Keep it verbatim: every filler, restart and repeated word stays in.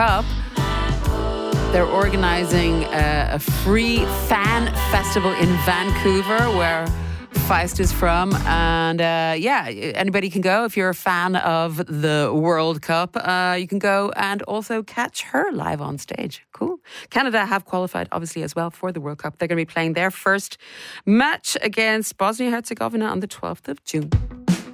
Cup. They're organising a, a free fan festival in Vancouver, where Feist is from. And uh, yeah, anybody can go. If you're a fan of the World Cup, uh, you can go and also catch her live on stage. Cool. Canada have qualified, obviously, as well for the World Cup. They're going to be playing their first match against Bosnia-Herzegovina on the twelfth of June.